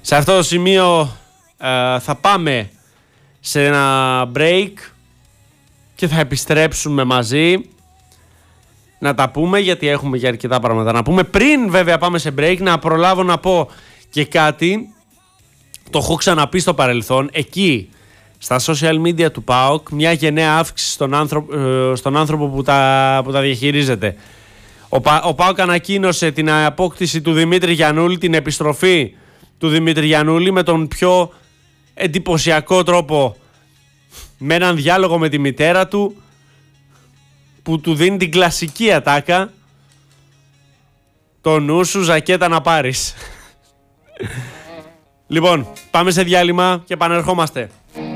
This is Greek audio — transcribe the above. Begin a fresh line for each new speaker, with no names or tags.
Σε αυτό το σημείο θα πάμε σε ένα break και θα επιστρέψουμε μαζί να τα πούμε, γιατί έχουμε και αρκετά πράγματα να πούμε. Πριν βέβαια πάμε σε break, να προλάβω να πω και κάτι. Το έχω ξαναπεί στο παρελθόν. Εκεί στα social media του ΠΑΟΚ μια γενναία αύξηση στον άνθρωπο που τα διαχειρίζεται. Ο ΠΑΟΚ ανακοίνωσε την απόκτηση του Δημήτρη Γιαννούλη, την επιστροφή του Δημήτρη Γιαννούλη με τον πιο εντυπωσιακό τρόπο, με έναν διάλογο με τη μητέρα του που του δίνει την κλασική ατάκα: το νου σου ζακέτα να πάρεις. Λοιπόν, πάμε σε διάλειμμα και επανερχόμαστε.